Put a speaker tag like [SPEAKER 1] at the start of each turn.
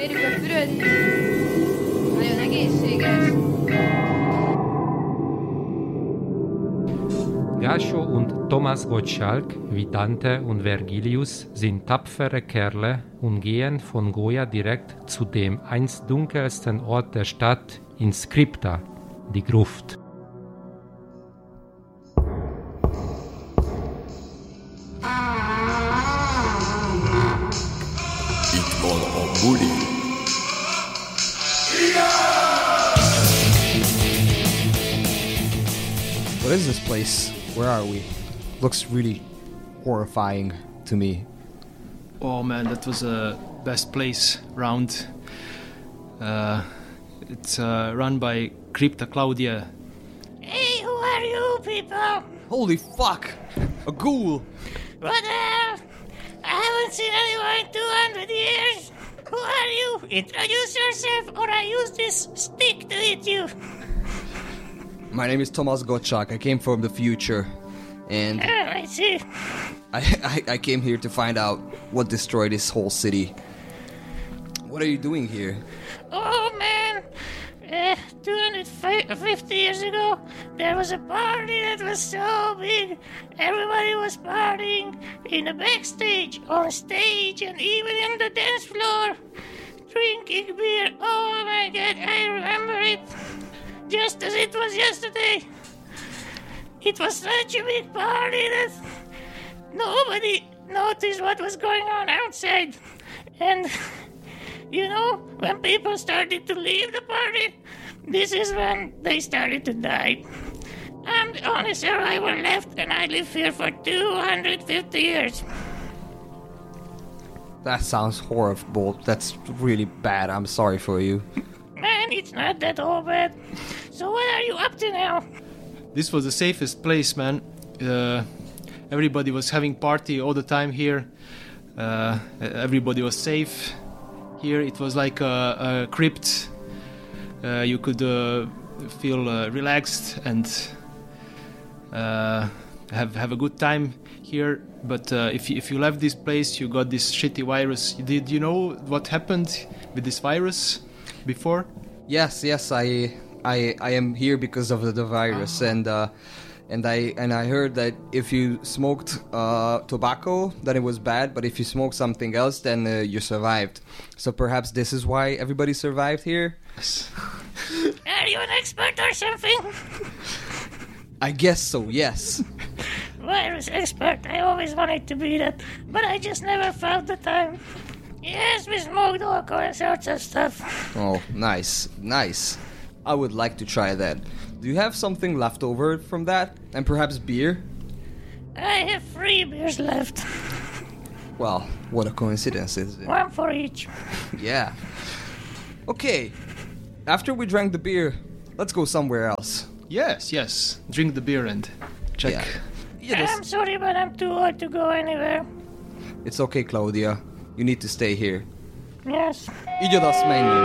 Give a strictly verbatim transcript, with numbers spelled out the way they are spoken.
[SPEAKER 1] Mérjük a füröd. Nagyon egészséges.
[SPEAKER 2] Gasho und Thomas Gottschalk, wie Dante und Vergilius, sind tapfere Kerle und gehen von Goya direkt zu dem einst dunkelsten Ort der Stadt, ins Krypta, die Gruft.
[SPEAKER 3] Itt van a buli.
[SPEAKER 4] What is this place? Where are we? Looks really horrifying to me.
[SPEAKER 5] Oh man, that was the best place round. Uh, it's uh, run by Crypta Claudia.
[SPEAKER 6] Hey, who are you people?
[SPEAKER 4] Holy fuck! A ghoul!
[SPEAKER 6] What the hell? I haven't seen anyone in two hundred years. Who are you? Introduce yourself or I use this stick to hit you.
[SPEAKER 4] My name is Thomas Gottschalk. I came from the future. And
[SPEAKER 6] Oh, I see.
[SPEAKER 4] I, I, I came here to find out what destroyed this whole city. What are you doing here?
[SPEAKER 6] Oh man, uh, two hundred fifty years ago, there was a party that was so big. Everybody was partying in the backstage, on stage, and even in the dance floor, drinking beer. Oh my god, I remember it just as it was yesterday. It was such a big party that nobody noticed what was going on outside. And you know, when people started to leave the party, this is when they started to die. I'm the only survivor left, and I live here for two hundred fifty years.
[SPEAKER 4] That sounds horrible. That's really bad. I'm sorry for you.
[SPEAKER 6] Man, it's not that all bad. So what are you up to now?
[SPEAKER 5] This was the safest place, man. Uh, everybody was having party all the time here. Uh, everybody was safe. Here it was like a, a crypt. Uh, you could uh, feel uh, relaxed and uh, have have a good time here. But uh, if you, if you left this place, you got this shitty virus. Did you know what happened with this virus before?
[SPEAKER 4] Yes, yes, I I I am here because of the, the virus, and uh, and I and I heard that if you smoked uh, tobacco, then it was bad, but if you smoked something else, then uh, you survived. So perhaps this is why everybody survived here.
[SPEAKER 6] Are you an expert or something?
[SPEAKER 4] I guess so. Yes.
[SPEAKER 6] Virus expert, I always wanted to be that, but I just never found the time. Yes, we smoked all sorts of stuff.
[SPEAKER 4] Oh, nice, nice. I would like to try that. Do you have something left over from that? And perhaps beer?
[SPEAKER 6] I have three beers left.
[SPEAKER 4] Well, what a coincidence, is it?
[SPEAKER 6] One for each.
[SPEAKER 4] Yeah. Okay. After we drank the beer, let's go somewhere else.
[SPEAKER 5] Yes, yes. Drink the beer and check.
[SPEAKER 4] Yeah. You just-
[SPEAKER 6] I'm sorry, but I'm too old to go anywhere.
[SPEAKER 4] It's okay, Claudia. You need to stay here.
[SPEAKER 6] Yes.
[SPEAKER 4] Így oda azt menjünk.